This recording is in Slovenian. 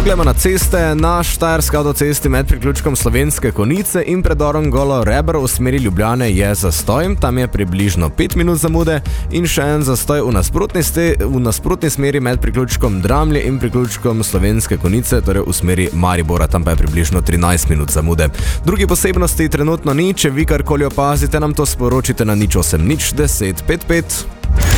Gremo na ceste. Na štajerski avtocesti med priključkom Slovenske Konjice in predorom Golo Rebro v smeri Ljubljane je zastoj. Tam je približno 5 minut zamude in še en zastoj v nasprotni smeri med priključkom Dramlje in priključkom Slovenske Konjice, torej v smeri Maribora. Tam pa je približno 13 minut zamude. Drugi posebnosti trenutno ni. Če vi karkoli opazite, nam to sporočite na 08 10 55.